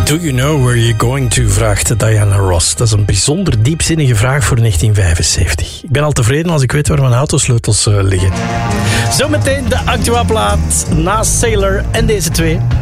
Do you know where you're going to, vraagt Diana Ross. Dat is een bijzonder diepzinnige vraag voor 1975. Ik ben al tevreden als ik weet waar mijn autosleutels liggen. Zometeen de Actua-plaat na Sailor en deze twee.